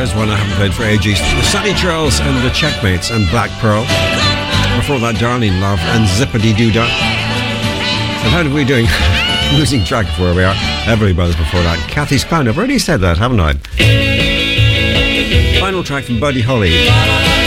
There's one I haven't played for ages. The Sunny Charles and the Checkmates and Black Pearl. Before that, Darlene Love and Zippity Doo Dah. And how are we doing? Losing track of where we are. Everly Brothers before that. Kathy's Clown. I've already said that, haven't I? Final track from Buddy Holly.